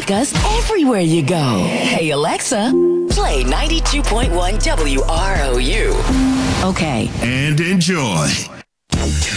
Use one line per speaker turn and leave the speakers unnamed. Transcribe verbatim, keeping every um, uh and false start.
Take us everywhere you go. Hey, Alexa, play ninety-two point one W R O U. Okay.
And enjoy.